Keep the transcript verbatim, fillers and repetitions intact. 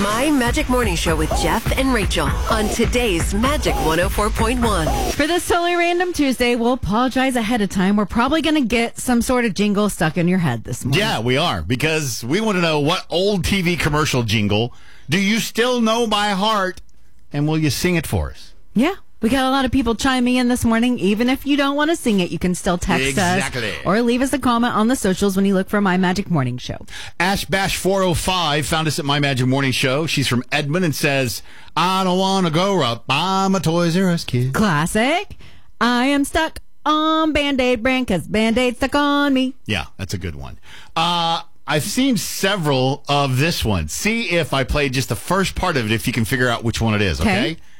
My Magic Morning Show with Jeff and Rachel on today's Magic one oh four point one. For this totally random Tuesday, we'll apologize ahead of time. We're probably going to get some sort of jingle stuck in your head this morning. Yeah, we are, because we want to know, what old T V commercial jingle do you still know by heart, and will you sing it for us? Yeah. We got a lot of people chiming in this morning. Even if you don't want to sing it, you can still text exactly. us or leave us a comment on the socials when you look for My Magic Morning Show. Ash Bash four oh five found us at My Magic Morning Show. She's from Edmond and says, I don't want to grow up. I'm a Toys R Us kid. Classic. I am stuck on Band-Aid brand because Band-Aid stuck on me. Yeah, that's a good one. Uh, I've seen several of this one. See if I played just the first part of it, if you can figure out which one it is, okay? okay?